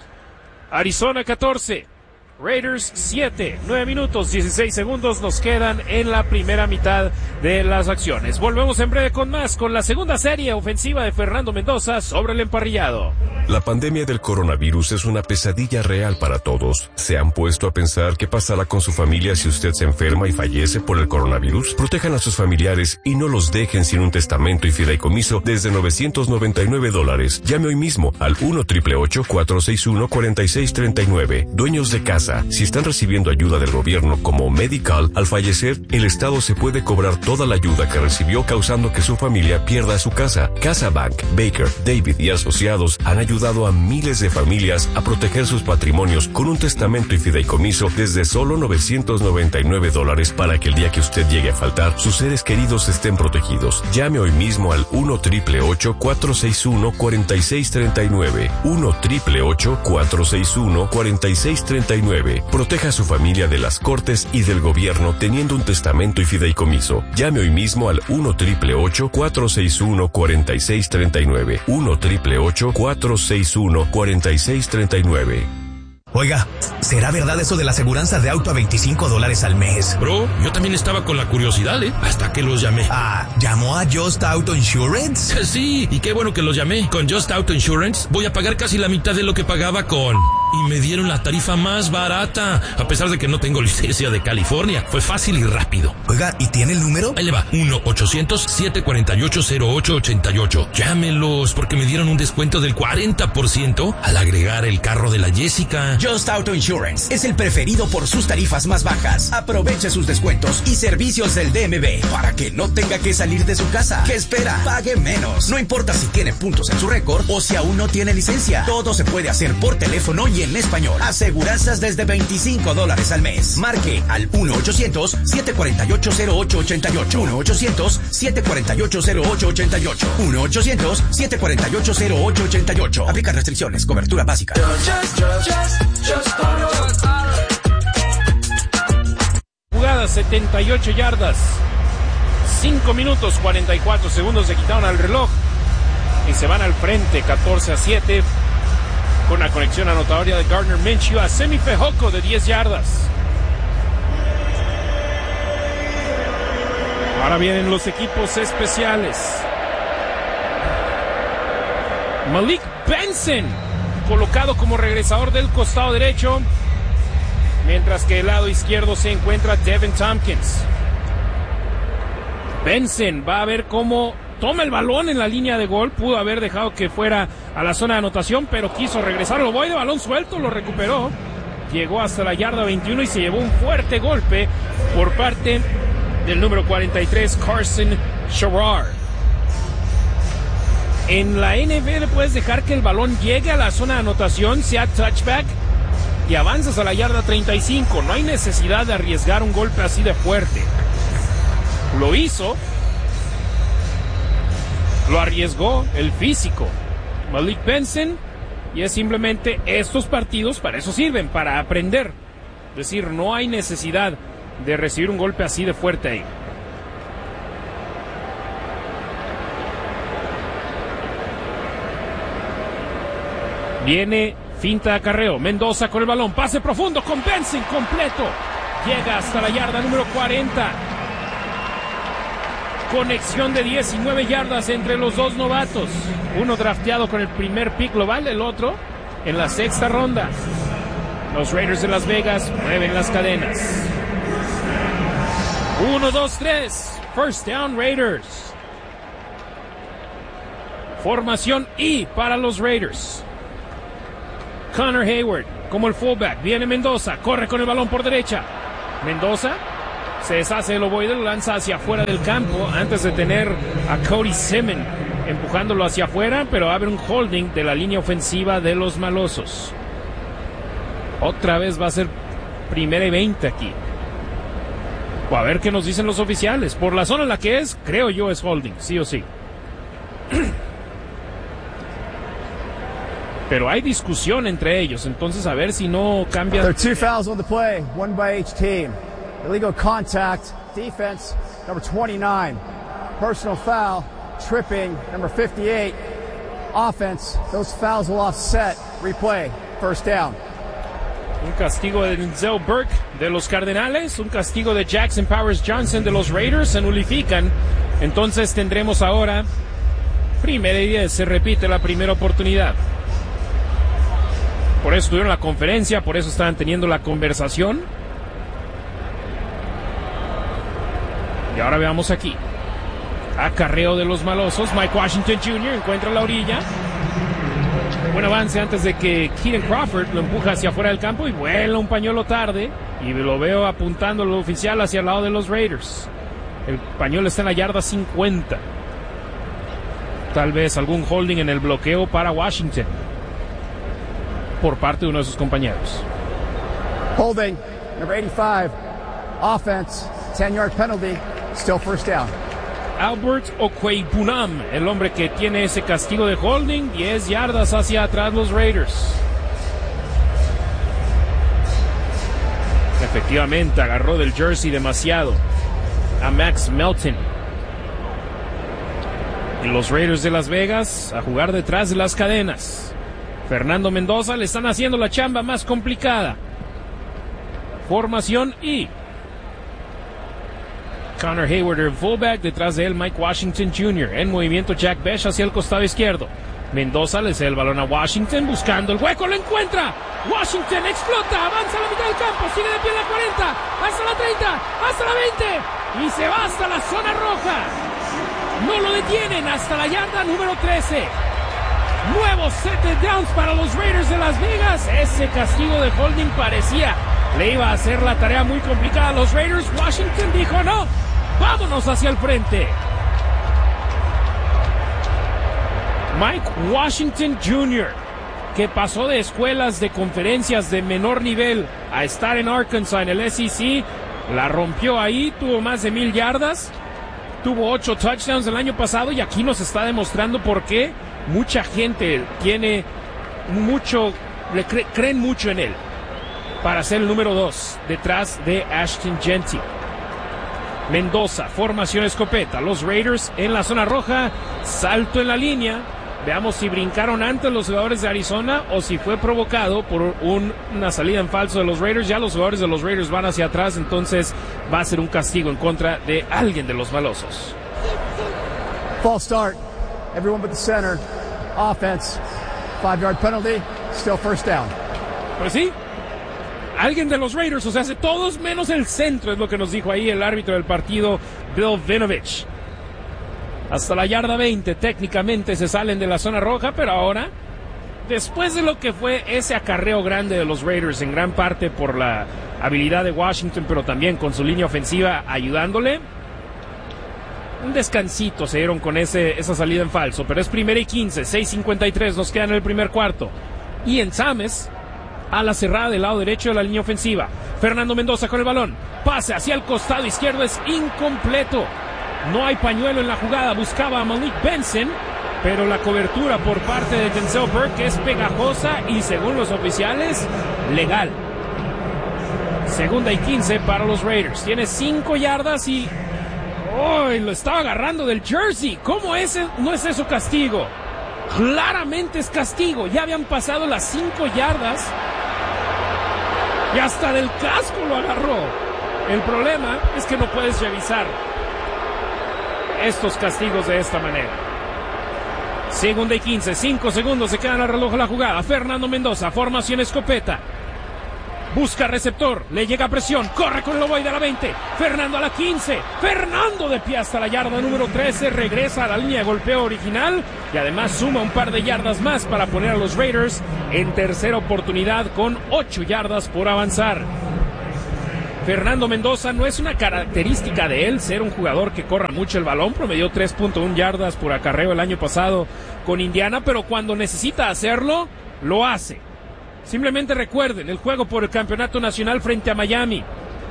S1: Arizona catorce. Raiders siete, nueve minutos, dieciséis segundos nos quedan en la primera mitad de las acciones. Volvemos en breve con más, con la segunda serie ofensiva de Fernando Mendoza sobre el emparrillado.
S19: La pandemia del coronavirus es una pesadilla real para todos. ¿Se han puesto a pensar qué pasará con su familia si usted se enferma y fallece por el coronavirus? Protejan a sus familiares y no los dejen sin un testamento y fideicomiso desde novecientos noventa y nueve dólares. Llame hoy mismo al uno ocho ocho ocho, cuatro seis uno, cuatro seis tres nueve. Dueños de casa. Si están recibiendo ayuda del gobierno como Medical, al fallecer, el Estado se puede cobrar toda la ayuda que recibió, causando que su familia pierda su casa. CasaBank, Baker, David y asociados han ayudado a miles de familias a proteger sus patrimonios con un testamento y fideicomiso desde solo novecientos noventa y nueve dólares para que el día que usted llegue a faltar, sus seres queridos estén protegidos. Llame hoy mismo al uno ocho ocho ocho, cuatro seis uno, cuatro seis tres nueve. uno ocho ocho ocho, cuatro seis uno, cuatro seis tres nueve. Proteja a su familia de las cortes y del gobierno teniendo un testamento y fideicomiso. Llame hoy mismo al uno ocho ocho ocho, cuatro seis uno, cuatro seis tres nueve. uno ocho ocho ocho, cuatro seis uno, cuatro seis tres nueve.
S2: Oiga, ¿será verdad eso de la aseguranza de auto a veinticinco dólares al mes?
S14: Bro, yo también estaba con la curiosidad, ¿eh? Hasta que los llamé.
S2: Ah, ¿llamó a Just Auto Insurance?
S14: Sí, y qué bueno que los llamé. Con Just Auto Insurance voy a pagar casi la mitad de lo que pagaba con... Y me dieron la tarifa más barata, a pesar de que no tengo licencia de California. Fue fácil y rápido.
S2: Oiga, ¿y tiene el número?
S14: Ahí le va, uno ochocientos, siete cuatro ocho, cero ocho ocho ocho. Llámenlos, porque me dieron un descuento del cuarenta por ciento al agregar el carro de la Jessica.
S2: Just Auto Insurance es el preferido por sus tarifas más bajas. Aproveche sus descuentos y servicios del D M V para que no tenga que salir de su casa. ¿Qué espera? Pague menos. No importa si tiene puntos en su récord o si aún no tiene licencia. Todo se puede hacer por teléfono y en español. Aseguranzas desde veinticinco dólares al mes. Marque al uno ochocientos, siete cuatro ocho, cero ocho ocho ocho. uno ochocientos, siete cuatro ocho, cero ocho ocho ocho. uno ochocientos, siete cuatro ocho, cero ocho ocho ocho. Aplican restricciones. Cobertura básica.
S1: Jugada setenta y ocho yardas. cinco minutos cuarenta y cuatro segundos se quitaron al reloj. Y se van al frente catorce a siete. Con la conexión anotadora de Gardner Minshew a Semi Fehoko de diez yardas. Ahora vienen los equipos especiales. Malik Benson, colocado como regresador del costado derecho, mientras que el lado izquierdo se encuentra Devin Tompkins. Benson va a ver cómo toma el balón en la línea de gol. Pudo haber dejado que fuera a la zona de anotación, pero quiso regresar. Lo voy de balón suelto, lo recuperó. Llegó hasta la yarda veintiuno y se llevó un fuerte golpe por parte del número cuarenta y tres, Carson Sherrard. En la N F L puedes dejar que el balón llegue a la zona de anotación, sea touchback, y avanzas a la yarda treinta y cinco. No hay necesidad de arriesgar un golpe así de fuerte. Lo hizo. Lo arriesgó el físico Malik Benson, y es simplemente estos partidos para eso sirven, para aprender. Es decir, no hay necesidad de recibir un golpe así de fuerte ahí. Viene finta de acarreo. Mendoza con el balón. Pase profundo con Benson completo. llega hasta la yarda número cuarenta. Conexión de diecinueve yardas entre los dos novatos. Uno drafteado con el primer pick global, el otro en la sexta ronda. Los Raiders de Las Vegas mueven las cadenas. Uno, dos, tres. First down, Raiders. Formación I para los Raiders. Connor Hayward como el fullback. Viene Mendoza, corre con el balón por derecha. Mendoza se deshace del ovoide, lo lanza hacia afuera del campo antes de tener a Cody Simmons empujándolo hacia afuera, pero abre un holding de la línea ofensiva de los malosos. Otra vez va a ser primera y veinte aquí. O a ver qué nos dicen los oficiales. Por la zona en la que es, creo yo es holding, sí o sí. Pero hay discusión entre ellos, entonces a ver si no cambia.
S8: There are two fouls on the play, one by each team. Illegal contact, defense, number twenty-nine. Personal foul, tripping, number fifty-eight. Offense, those fouls will offset. Replay, first down.
S1: Un castigo de Denzel Burke de los Cardenales, un castigo de Jackson Powers Johnson de los Raiders, se nulifican. Entonces tendremos ahora primera y diez, se repite la primera oportunidad. Por eso tuvieron la conferencia, por eso estaban teniendo la conversación. Y ahora veamos aquí. Acarreo de los malosos. Mike Washington junior encuentra la orilla. Buen avance antes de que Keaton Crawford lo empuja hacia afuera del campo y vuela un pañuelo tarde. Y lo veo apuntando al oficial hacia el lado de los Raiders. El pañuelo está en la yarda cincuenta. Tal vez algún holding en el bloqueo para Washington por parte de uno de sus compañeros.
S8: Holding, number eighty-five. Offense, ten yard penalty, still first down.
S1: Albert Okwuegbunam, el hombre que tiene ese castigo de holding, diez yardas hacia atrás los Raiders. Efectivamente, agarró del jersey demasiado a Max Melton. Y los Raiders de Las Vegas a jugar detrás de las cadenas. Fernando Mendoza le están haciendo la chamba más complicada. Formación I. Connor Hayward, el fullback, detrás de él Mike Washington junior En movimiento Jack Bech hacia el costado izquierdo. Mendoza le cede el balón a Washington buscando el hueco, lo encuentra. Washington explota, avanza a la mitad del campo, sigue de pie en la cuarenta, hasta la treinta, hasta la veinte y se va hasta la zona roja. No lo detienen hasta la yarda número trece. Nuevo set de downs para los Raiders de Las Vegas. Ese castigo de holding parecía le iba a hacer la tarea muy complicada a los Raiders. Washington dijo no, vámonos hacia el frente. Mike Washington junior, que pasó de escuelas de conferencias de menor nivel a estar en Arkansas en el S E C, la rompió ahí, tuvo más de mil yardas, tuvo ocho touchdowns el año pasado y aquí nos está demostrando por qué mucha gente tiene mucho, le cre- creen mucho en él para ser el número dos detrás de Ashton Jeanty. Mendoza, formación escopeta, los Raiders en la zona roja, salto en la línea. Veamos si brincaron antes los jugadores de Arizona o si fue provocado por un, una salida en falso de los Raiders. Ya los jugadores de los Raiders van hacia atrás, entonces va a ser un castigo en contra de alguien de los malosos.
S8: False start. Everyone but the center. Offense. Five yard penalty. Still first down.
S1: Pues sí. Alguien de los Raiders, o sea, hace todos menos el centro, es lo que nos dijo ahí el árbitro del partido, Bill Vinovich. Hasta la yarda veinte, técnicamente se salen de la zona roja, pero ahora, después de lo que fue ese acarreo grande de los Raiders, en gran parte por la habilidad de Washington, pero también con su línea ofensiva ayudándole, un descansito se dieron con ese, esa salida en falso, pero es primera y quince, seis cincuenta y tres nos queda en el primer cuarto. Y en Sames, a la cerrada del lado derecho de la línea ofensiva. Fernando Mendoza con el balón. Pase hacia el costado izquierdo, es incompleto. No hay pañuelo en la jugada. Buscaba a Malik Benson, pero la cobertura por parte de Denzel Burke es pegajosa y, según los oficiales, legal. Segunda y quince para los Raiders. Tiene cinco yardas y... ¡oh! Lo estaba agarrando del jersey. ¿Cómo ese no es eso castigo? Claramente es castigo. Ya habían pasado las cinco yardas y hasta del casco lo agarró. El problema es que no puedes revisar estos castigos de esta manera. Segunda y quince, cinco segundos se quedan al reloj de la jugada. Fernando Mendoza, formación escopeta. Busca receptor, le llega presión, corre con el ovoide a la veinte. Fernando a la quince. Fernando de pie hasta la yarda número trece. Regresa a la línea de golpeo original y además suma un par de yardas más para poner a los Raiders en tercera oportunidad con ocho yardas por avanzar. Fernando Mendoza no es una característica de él ser un jugador que corra mucho el balón, promedió tres punto uno yardas por acarreo el año pasado con Indiana, pero cuando necesita hacerlo, lo hace. Simplemente recuerden el juego por el campeonato nacional frente a Miami.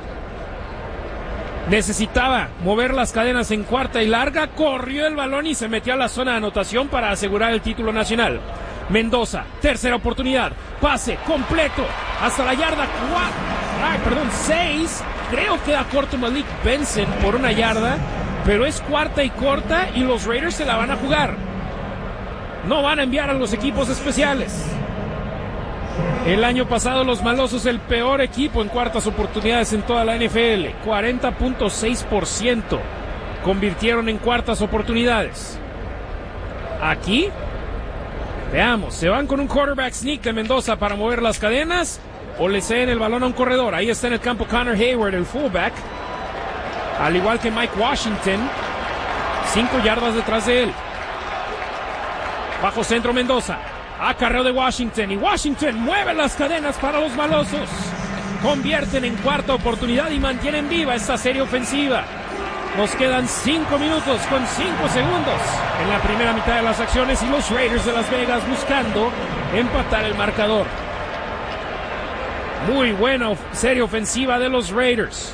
S1: Necesitaba mover las cadenas en cuarta y larga, corrió el balón y se metió a la zona de anotación para asegurar el título nacional. Mendoza, tercera oportunidad, pase completo hasta la yarda cuatro, ay, perdón, seis, creo que da corto Malik Benson por una yarda, pero es cuarta y corta y los Raiders se la van a jugar. No van a enviar a los equipos especiales. El año pasado los Malosos el peor equipo en cuartas oportunidades en toda la N F L, cuarenta punto seis por ciento convirtieron en cuartas oportunidades. Aquí veamos, ¿se van con un quarterback sneak de Mendoza para mover las cadenas o le ceden el balón a un corredor? Ahí está en el campo Connor Hayward, el fullback, al igual que Mike Washington, cinco yardas detrás de él. Bajo centro Mendoza, acarreo de Washington y Washington mueve las cadenas para los Malosos. Convierten en cuarta oportunidad y mantienen viva esta serie ofensiva. Nos quedan cinco minutos con cinco segundos en la primera mitad de las acciones y los Raiders de Las Vegas buscando empatar el marcador. Muy buena of- serie ofensiva de los Raiders.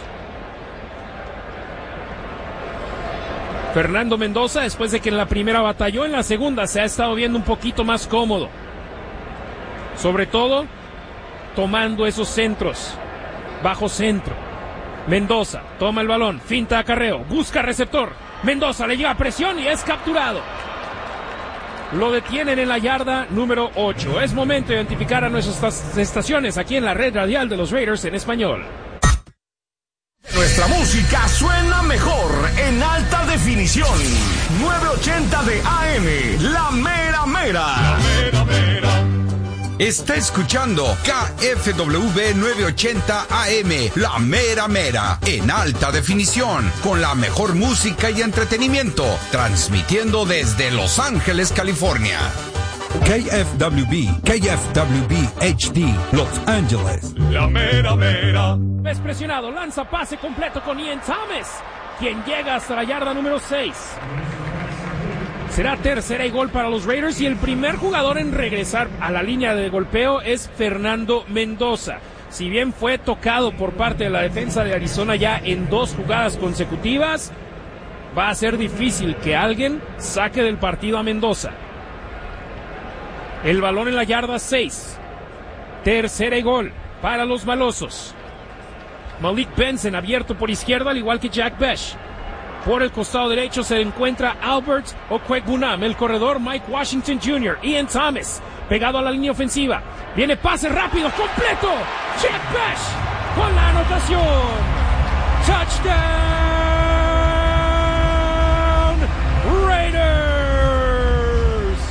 S1: Fernando Mendoza, después de que en la primera batalló, en la segunda se ha estado viendo un poquito más cómodo. Sobre todo, tomando esos centros, bajo centro. Mendoza toma el balón, finta acarreo, busca receptor. Mendoza le lleva presión y es capturado. Lo detienen en la yarda número ocho. Es momento de identificar a nuestras estaciones aquí en la red radial de los Raiders en español.
S2: Nuestra música suena mejor en alta definición. novecientos ochenta de A M, La Mera Mera. La Mera Mera. Está escuchando K F W novecientos ochenta A M, La Mera Mera, en alta definición, con la mejor música y entretenimiento, transmitiendo desde Los Ángeles, California.
S20: K F W B, K F W B H D, Los Ángeles.
S1: La Mera Mera. Es presionado, lanza pase completo con Ian Thomas, quien llega hasta la yarda número seis. Será tercera y gol para los Raiders y el primer jugador en regresar a la línea de golpeo es Fernando Mendoza. Si bien fue tocado por parte de la defensa de Arizona ya en dos jugadas consecutivas, va a ser difícil que alguien saque del partido a Mendoza. El balón en la yarda seis. Tercera y gol para los Malosos. Malik Benson abierto por izquierda, al igual que Jack Besh. Por el costado derecho se encuentra Albert Okwuegbunam, el corredor Mike Washington junior Ian Thomas, pegado a la línea ofensiva. Viene pase rápido, completo. Jack Besh con la anotación. Touchdown Raiders.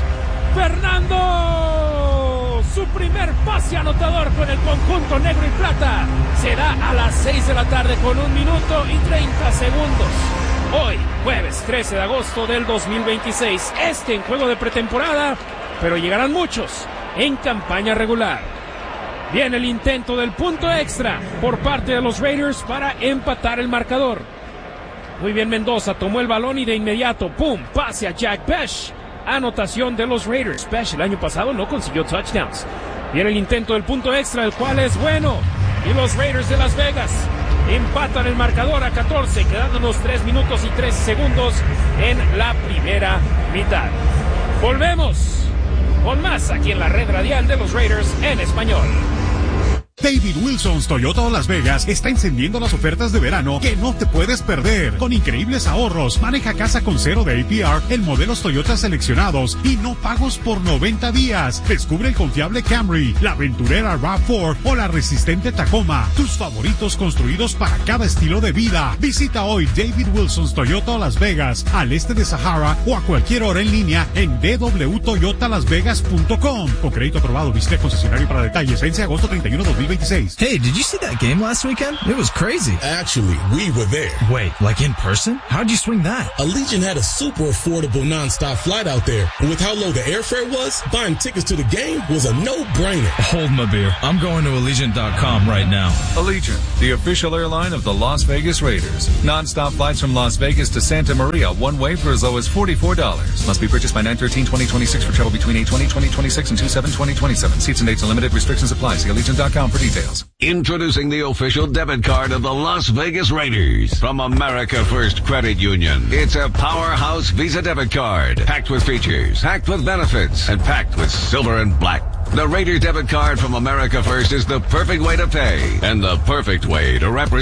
S1: Fernando, su primer pase anotador con el conjunto negro y plata, se da a las seis de la tarde con un minuto y treinta segundos. Hoy, jueves trece de agosto del dos mil veintiséis, este en juego de pretemporada, pero llegarán muchos en campaña regular. Viene el intento del punto extra por parte de los Raiders para empatar el marcador. Muy bien Mendoza, tomó el balón y de inmediato, ¡pum!, pase a Jack Besh. Anotación de los Raiders. Besh el año pasado no consiguió touchdowns. Viene el intento del punto extra, el cual es bueno. Y los Raiders de Las Vegas empatan el marcador a catorce, quedándonos tres minutos y tres segundos en la primera mitad. Volvemos con más aquí en la red radial de los Raiders en español.
S9: David Wilson's Toyota Las Vegas está encendiendo las ofertas de verano que no te puedes perder. Con increíbles ahorros, maneja casa con cero de A P R en modelos Toyota seleccionados y no pagos por noventa días. Descubre el confiable Camry, la aventurera RAV cuatro o la resistente Tacoma. Tus favoritos construidos para cada estilo de vida. Visita hoy David Wilson's Toyota Las Vegas, al este de Sahara o a cualquier hora en línea en d w toyota las vegas punto com. Con crédito aprobado, visite concesionario para detalles. Vence agosto treinta y uno, dos mil veintiséis.
S13: Hey, did you see that game last weekend? It was crazy.
S21: Actually, we were there.
S13: Wait, like in person? How'd you swing that?
S21: Allegiant had a super affordable non-stop flight out there. And with how low the airfare was, buying tickets to the game was a no-brainer.
S13: Hold my beer. I'm going to Allegiant dot com right now.
S15: Allegiant, the official airline of the Las Vegas Raiders. Non-stop flights from Las Vegas to Santa Maria, one way for as low as forty-four dollars. Must be purchased by nine thirteen twenty twenty-six for travel between eight twenty twenty twenty-six and two seven twenty twenty-seven. Seats and dates are limited. Restrictions apply. See Allegiant dot com for details.
S16: Introducing the official debit card of the Las Vegas Raiders from America First Credit Union. It's a powerhouse Visa debit card, packed with features, packed with benefits, and packed with silver and black. The Raiders debit card from America First is the perfect way to pay and the perfect way to represent